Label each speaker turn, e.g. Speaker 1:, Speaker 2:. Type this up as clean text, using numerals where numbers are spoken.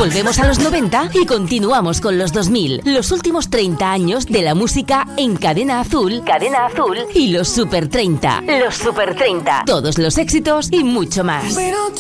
Speaker 1: Volvemos a los 90 y continuamos con los 2000. Los últimos 30 años de la música en Cadena Azul. Cadena Azul y los Super 30. Los Super 30. Todos los éxitos y mucho más.